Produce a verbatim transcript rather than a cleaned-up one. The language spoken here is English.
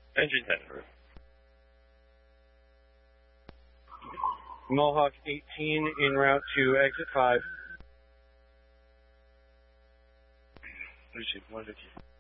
Engine ten. Mohawk eighteen en route to exit five. What is it? What is it?